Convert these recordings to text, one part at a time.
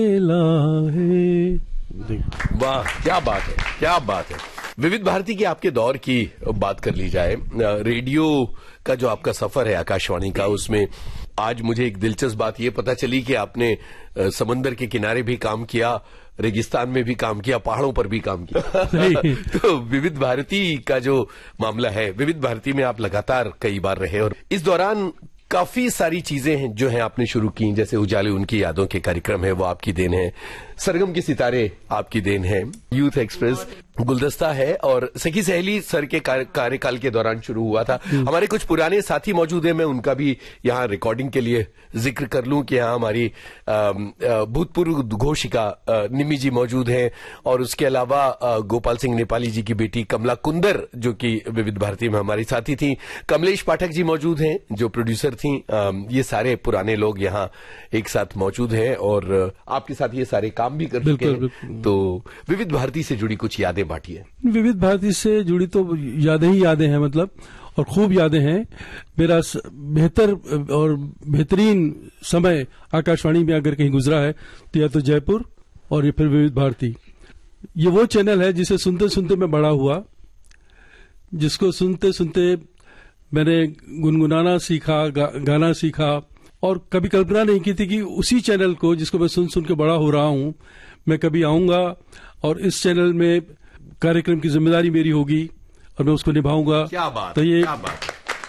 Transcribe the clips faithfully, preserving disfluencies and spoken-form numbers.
वाह, क्या बात है, क्या बात है। विविध भारती की आपके दौर की बात कर ली जाए, रेडियो का जो आपका सफर है आकाशवाणी का, उसमें आज मुझे एक दिलचस्प बात ये पता चली कि आपने समंदर के किनारे भी काम किया, रेगिस्तान में भी काम किया, पहाड़ों पर भी काम किया। तो विविध भारती का जो मामला है, विविध भारती में आप लगातार कई बार रहे और इस दौरान काफी सारी चीजें हैं जो हैं आपने शुरू की, जैसे उजाले उनकी यादों के कार्यक्रम है, वो आपकी देन है, सरगम के सितारे आपकी देन है, यूथ एक्सप्रेस गुलदस्ता है और सखी सहेली सर के कार्यकाल के दौरान शुरू हुआ था। हमारे कुछ पुराने साथी मौजूद हैं, मैं उनका भी यहाँ रिकॉर्डिंग के लिए जिक्र कर लूं कि यहाँ हमारी भूतपूर्व घोषिका निमी जी मौजूद हैं और उसके अलावा गोपाल सिंह नेपाली जी की बेटी कमला कुंदर जो कि विविध भारती में हमारी साथी थी, कमलेश पाठक जी मौजूद हैं जो प्रोड्यूसर थी। ये सारे पुराने लोग यहाँ एक साथ मौजूद हैं और आपके साथ ये सारे काम भी कर चुके हैं। तो विविध भारती से जुड़ी कुछ यादें बांटिए। विविध भारती से जुड़ी तो यादें ही यादें हैं, मतलब, और खूब यादें हैं। मेरा बेहतर और बेहतरीन समय आकाशवाणी में अगर कहीं गुजरा है तो या तो जयपुर और ये फिर विविध भारती। ये वो चैनल है जिसे सुनते सुनते मैं बड़ा हुआ, जिसको सुनते सुनते मैंने गुनगुनाना सीखा, गा, गाना सीखा और कभी कल्पना नहीं की थी कि उसी चैनल को जिसको मैं सुन सुन के बड़ा हो रहा हूं, मैं कभी आऊंगा और इस चैनल में कार्यक्रम की जिम्मेदारी मेरी होगी और मैं उसको निभाऊंगा। क्या बात, तो ये क्या बात।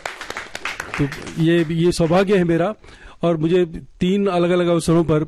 तो ये ये सौभाग्य है मेरा और मुझे तीन अलग अलग अवसरों पर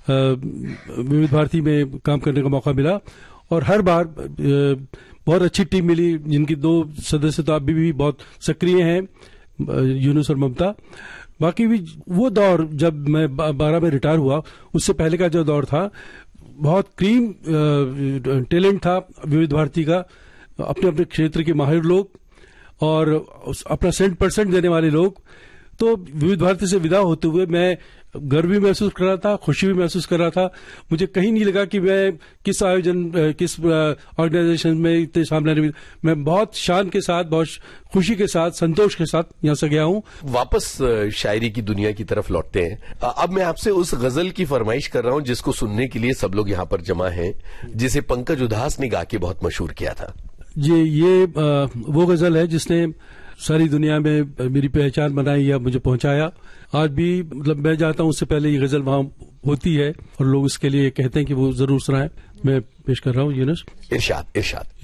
विविध भारती में काम करने का मौका मिला और हर बार बहुत अच्छी टीम मिली, जिनकी दो सदस्य तो अभी भी बहुत सक्रिय हैं, यूनुस और ममता। बाकी भी वो दौर जब मैं बारह में रिटायर हुआ, उससे पहले का जो दौर था, बहुत क्रीम टैलेंट था विविध भारती का, अपने अपने क्षेत्र के माहिर लोग और अपना सेंट परसेंट देने वाले लोग। तो विविध भारती से विदा होते हुए मैं गर्व भी महसूस कर रहा था, खुशी भी महसूस कर रहा था। मुझे कहीं नहीं लगा कि मैं किस आयोजन, किस ऑर्गेनाइजेशन में इतने सामने आने, मैं बहुत शान के साथ, बहुत खुशी के साथ, संतोष के साथ यहां से गया हूं। वापस शायरी की दुनिया की तरफ लौटते हैं। अब मैं आपसे उस गजल की फरमाइश कर रहा हूं जिसको सुनने के लिए सब लोग यहां पर जमा हैं, जिसे पंकज उधास ने गा के बहुत मशहूर किया था। ये ये आ, वो गजल है जिसने सारी दुनिया में मेरी पहचान बनाई या मुझे पहुंचाया। आज भी मतलब मैं जाता हूं, उससे पहले ये गजल वहां होती है और लोग इसके लिए कहते हैं कि वो जरूर सुनाएं। मैं पेश कर रहा हूं यूनुस। इरशाद इरशाद।